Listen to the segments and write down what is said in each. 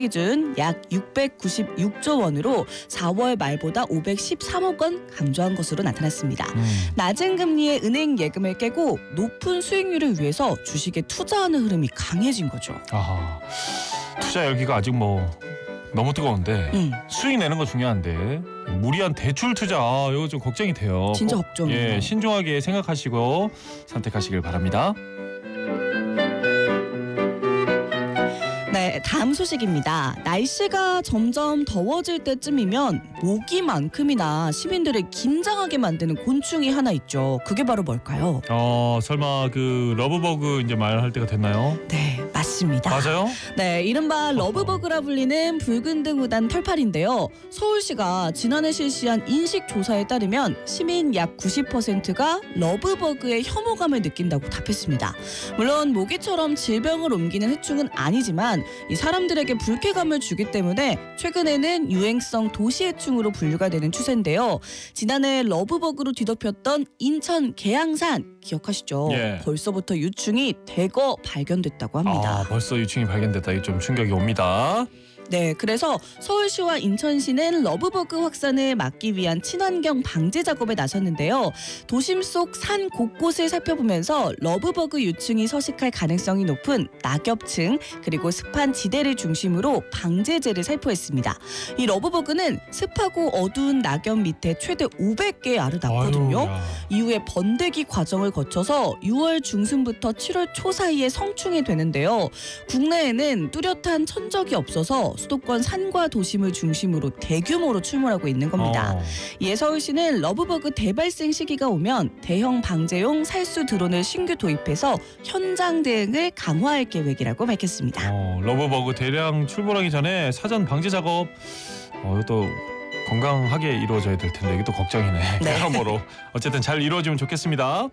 기준 약 696조 원으로 4월 말보다 513억 원 감소한 것으로 나타났습니다. 낮은 금리의 은행 예금을 깨고 높은 수익률을 위해서 주식에 투자하는 흐름이 강해진 거죠. 아하, 투자 열기가 아직 너무 뜨거운데 수익 내는 거 중요한데 무리한 대출 투자 이거 좀 걱정이 돼요. 진짜 걱정이에요. 신중하게 생각하시고 선택하시길 바랍니다. 네, 다음 소식입니다. 날씨가 점점 더워질 때쯤이면 모기만큼이나 시민들을 긴장하게 만드는 곤충이 하나 있죠. 그게 바로 뭘까요? 설마 그 러브버그 이제 말할 때가 됐나요? 네, 맞습니다. 맞아요? 네, 이른바 러브버그라 불리는 붉은 등우단 털파리인데요. 서울시가 지난해 실시한 인식조사에 따르면 시민 약 90%가 러브버그의 혐오감을 느낀다고 답했습니다. 물론 모기처럼 질병을 옮기는 해충은 아니지만 이 사람들에게 불쾌감을 주기 때문에 최근에는 유행성 도시해충으로 분류가 되는 추세인데요. 지난해 러브버그로 뒤덮였던 인천 계양산 기억하시죠? 예. 벌써부터 유충이 대거 발견됐다고 합니다. 벌써 유충이 발견됐다. 이게 좀 충격이 옵니다. 네, 그래서 서울시와 인천시는 러브버그 확산을 막기 위한 친환경 방제 작업에 나섰는데요. 도심 속 산 곳곳을 살펴보면서 러브버그 유충이 서식할 가능성이 높은 낙엽층 그리고 습한 지대를 중심으로 방제제를 살포했습니다. 이 러브버그는 습하고 어두운 낙엽 밑에 최대 500개의 알을 낳거든요. 이후에 번데기 과정을 거쳐서 6월 중순부터 7월 초 사이에 성충이 되는데요. 국내에는 뚜렷한 천적이 없어서 수도권 산과 도심을 중심으로 대규모로 출몰하고 있는 겁니다. 이에 서울시는 러브버그 대발생 시기가 오면 대형 방제용 살수 드론을 신규 도입해서 현장 대응을 강화할 계획이라고 밝혔습니다. 러브버그 대량 출몰하기 전에 사전 방제 작업 이것도 건강하게 이루어져야 될 텐데 이게 또 걱정이네. 네. 여러모로 어쨌든 잘 이루어지면 좋겠습니다.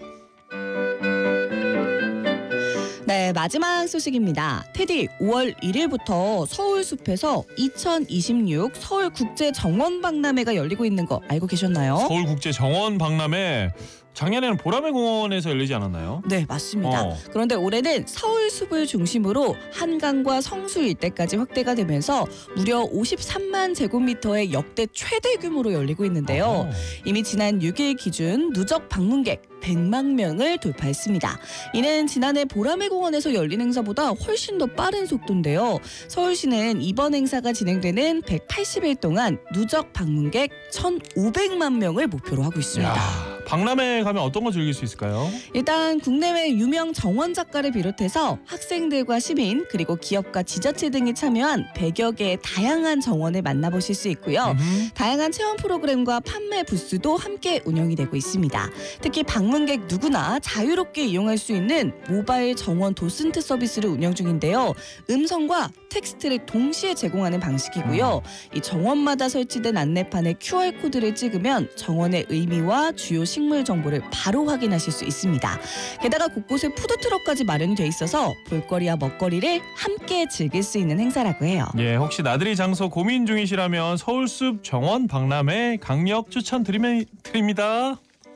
네, 마지막 소식입니다. 테디, 5월 1일부터 서울숲에서 2026 서울국제정원박람회가 열리고 있는 거 알고 계셨나요? 서울국제정원박람회 작년에는 보라매 공원에서 열리지 않았나요? 네, 맞습니다. 그런데 올해는 서울숲을 중심으로 한강과 성수 일대까지 확대가 되면서 무려 53만 제곱미터의 역대 최대 규모로 열리고 있는데요. 이미 지난 6일 기준 누적 방문객 100만 명을 돌파했습니다. 이는 지난해 보라매 공원에서 열린 행사보다 훨씬 더 빠른 속도인데요. 서울시는 이번 행사가 진행되는 180일 동안 누적 방문객 1,500만 명을 목표로 하고 있습니다. 야, 박람회 가면 어떤 거 즐길 수 있을까요? 일단 국내외 유명 정원 작가를 비롯해서 학생들과 시민 그리고 기업과 지자체 등이 참여한 100여 개의 다양한 정원을 만나보실 수 있고요. 다양한 체험 프로그램과 판매 부스도 함께 운영이 되고 있습니다. 특히 방문객 누구나 자유롭게 이용할 수 있는 모바일 정원 도슨트 서비스를 운영 중인데요. 음성과 텍스트를 동시에 제공하는 방식이고요. 이 정원마다 설치된 안내판에 QR코드를 찍으면 정원의 의미와 주요 식물 정보를 바로 확인하실 수 있습니다. 게다가 곳곳에 푸드트럭까지 마련이 돼 있어서 볼거리와 먹거리를 함께 즐길 수 있는 행사라고 해요. 예, 혹시 나들이 장소 고민 중이시라면 서울숲 정원 박람회 강력 추천드립니다.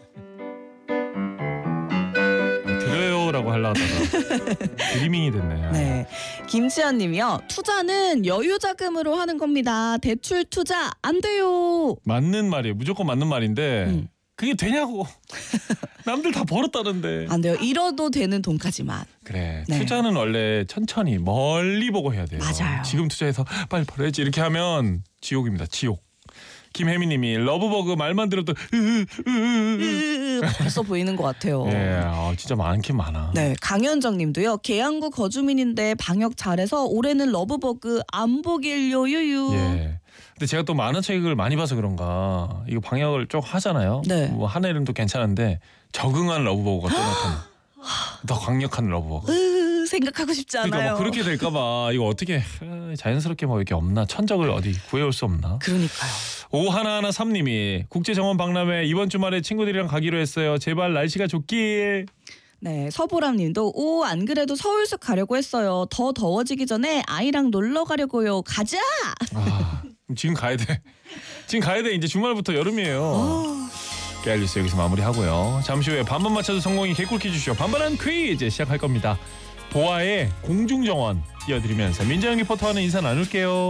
드려요라고 하려다가 드리밍이 됐네요. 네, 김지연 님이요. 투자는 여유 자금으로 하는 겁니다. 대출 투자 안 돼요. 맞는 말이에요. 무조건 맞는 말인데 그게 되냐고. 남들 다 벌었다는데. 안 돼요. 잃어도 되는 돈까지만. 그래. 네. 투자는 원래 천천히 멀리 보고 해야 돼요. 맞아요. 지금 투자해서 빨리 벌어야지 이렇게 하면 지옥입니다. 지옥. 김혜미님이 러브버그 말만 들어도 벌써 보이는 것 같아요. 예, 진짜 많긴 많아. 네, 강현정님도요. 계양구 거주민인데 방역 잘해서 올해는 러브버그 안 보길요 유유. 예. 근데 제가 또 만화책을 많이 봐서 그런가 이거 방역을 좀 하잖아요. 네. 뭐 한해는 또 괜찮은데 적응한 러브버그가 또 나타나. 더 강력한 러브버그. 생각하고 싶지 않아요. 그러니까 뭐 그렇게 될까봐 이거 어떻게 자연스럽게 뭐 이렇게 없나 천적을 어디 구해올 수 없나? 그러니까요. 5113님이 국제정원 박람회 이번 주말에 친구들이랑 가기로 했어요. 제발 날씨가 좋길. 네, 서보람님도 안 그래도 서울숲 가려고 했어요. 더 더워지기 전에 아이랑 놀러 가려고요. 가자. 지금 가야 돼. 지금 가야 돼. 이제 주말부터 여름이에요. 깨알뉴스 여기서 마무리하고요. 잠시 후에 반반 맞춰서 성공이 개꿀 퀴즈쇼 반반한 퀴즈 시작할 겁니다. 보아의 공중정원 띄워드리면서 민정영 리포터와는 인사 나눌게요.